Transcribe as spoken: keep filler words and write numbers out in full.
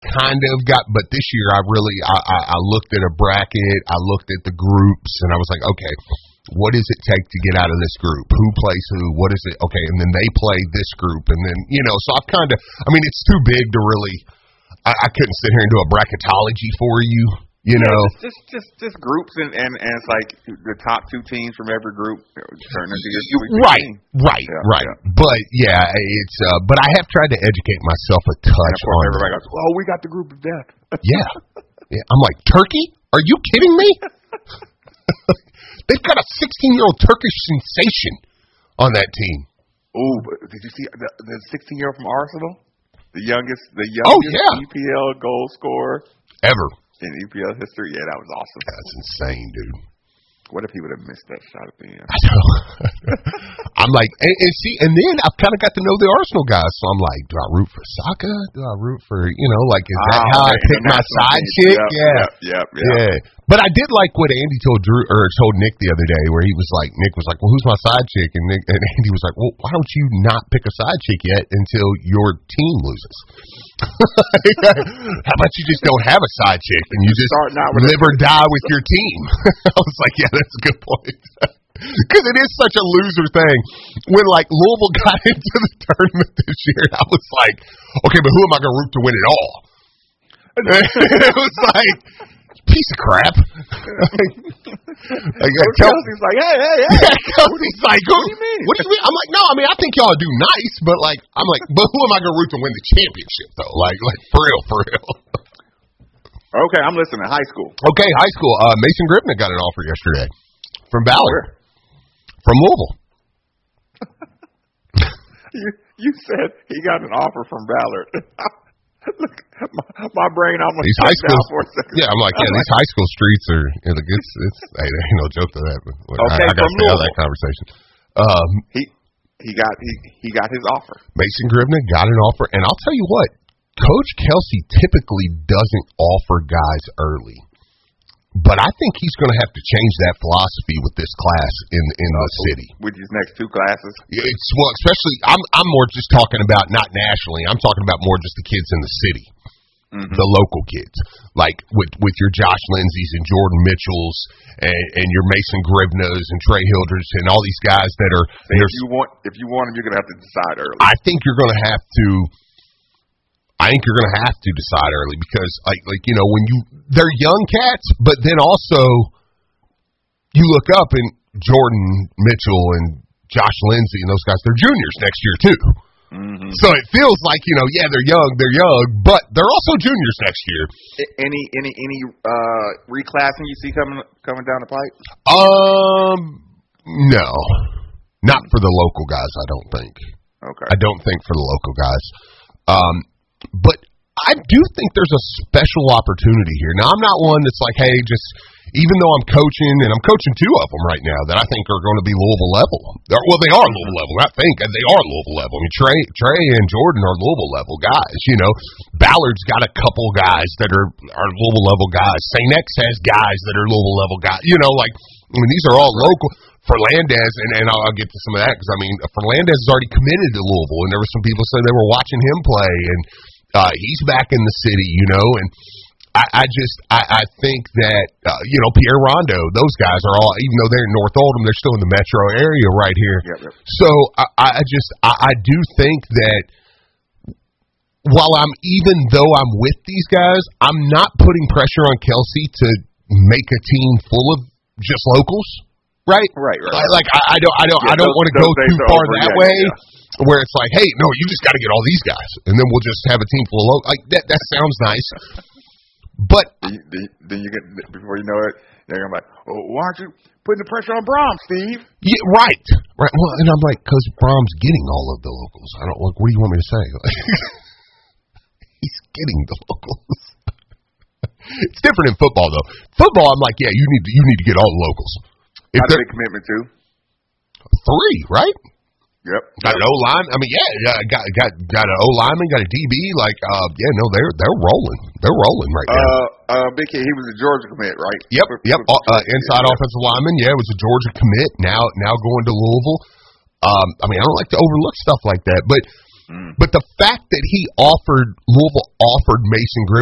kind of got, but this year I really, I, I, I looked at a bracket, I looked at the groups, and I was like, okay, what does it take to get out of this group? Who plays who? What is it? Okay, and then they play this group, and then, you know, so I've kind of, I mean, it's too big to really, I, I couldn't sit here and do a bracketology for you, you yeah, know. Just, just, just, just groups, and, and, and it's like the top two teams from every group turn into your right, team. right, yeah, right. Yeah. But yeah, it's, uh, but I have tried to educate myself a touch and of course, on everybody goes, oh, we got the group of death. yeah. yeah, I'm like, Turkey? Are you kidding me? They've got a sixteen-year-old Turkish sensation on that team. Ooh, but did you see the, the sixteen-year-old from Arsenal? The youngest, the oh, youngest yeah. E P L goal scorer ever in E P L history. Yeah, that was awesome. That's insane, dude. What if he would have missed that shot at the end? I know. I'm like, and, and see, and then I've kind of got to know the Arsenal guys, so I'm like, do I root for Saka? Do I root for, you know, like, is that oh, how I pick my side chick? Yep, yeah, yep, yep, yep. yeah. But I did like what Andy told Drew or told Nick the other day, where he was like, Nick was like, well, who's my side chick? And Nick and Andy was like, well, why don't you not pick a side chick yet until your team loses? How about you just don't have a side chick and you just live or die with your team? I was like, yeah, that's a good point. Because it is such a loser thing. When, like, Louisville got into the tournament this year, I was like, okay, but who am I going to root to win it all? It was like, piece of crap. like, Coach Kelsey's like, hey, hey, hey. Yeah, Kelsey's like, what do you mean? What do you mean? I'm like, no, I mean, I think y'all do nice, but, like, I'm like, but who am I going to root to win the championship, though? Like, like for real, for real. Okay, I'm listening. High school. Okay, high school. Uh, Mason Gribnick got an offer yesterday from Ballard. Where? From Louisville. you you said he got an offer from Ballard. Look, my, my brain almost these high school, for a second. Yeah, I'm like, yeah, these high school streets are. You know, it's it's. Hey, there ain't no joke to that. But okay, I, I got to stay out of that conversation. Um, he he got he he got his offer. Mason Gribnick got an offer, and I'll tell you what, Coach Kelsey typically doesn't offer guys early. But I think he's going to have to change that philosophy with this class in in uh, the city. With his next two classes? It's well, especially I'm I'm more just talking about not nationally. I'm talking about more just the kids in the city, mm-hmm. the local kids, like with with your Josh Lindsays and Jordan Mitchells and, and your Mason Gribnas and Trey Hildreds and all these guys that are. So if you want if you want them, you're going to have to decide early. I think you're going to have to. I think you're going to have to decide early because, like, like you know, when you they're young cats, but then also you look up and Jordan Mitchell and Josh Lindsay and those guys, they're juniors next year too. Mm-hmm. So it feels like, you know, yeah, they're young, they're young, but they're also juniors next year. Any any any uh, reclassing you see coming coming down the pipe? Um, no, not for the local guys. I don't think. Okay, I don't think for the local guys. Um. But I do think there's a special opportunity here. Now, I'm not one that's like, hey, just even though I'm coaching, and I'm coaching two of them right now that I think are going to be Louisville level. They're, well, they are Louisville level. I think they are Louisville level. I mean, Trey, Trey and Jordan are Louisville level guys. You know, Ballard's got a couple guys that are, are Louisville level guys. Saint X has guys that are Louisville level guys. You know, like, I mean, these are all local. Fernandez, and, and I'll, I'll get to some of that because, I mean, Fernandez is already committed to Louisville, and there were some people saying they were watching him play, and uh, he's back in the city, you know, and I, I just, I, I think that, uh, you know, Pierre Rondo, those guys are all, even though they're in North Oldham, they're still in the metro area right here. Yep, yep. So I, I just, I, I do think that while I'm, even though I'm with these guys, I'm not putting pressure on Kelsey to make a team full of just locals. Right, right, right. Like I, I don't, I don't, yeah, I don't want to go too far over, that yeah, way, yeah. where it's like, hey, no, you just got to get all these guys, and then we'll just have a team full of local. Like that, that sounds nice, but then you, then you get before you know it, they're gonna be like, oh, why aren't you putting the pressure on Brahms, Steve? Yeah, right, right. Well, and I'm like, because Brahms getting all of the locals. I don't like. What do you want me to say? He's getting the locals. It's different in football, though. Football, I'm like, yeah, you need to, you need to get all the locals. How did they commitment to? Three, right? Yep. Got an O line. I mean, yeah, got got got an O lineman, got a D B. Like, uh, yeah, no, they're they're rolling. They're rolling right now. Uh, uh, Big Kid, he was a Georgia commit, right? Yep, for, yep. For, for, uh, inside yeah. offensive lineman. Yeah, it was a Georgia commit. Now, now going to Louisville. Um, I mean, I don't like to overlook stuff like that, but But the fact that he offered, Louisville offered Mason Gribble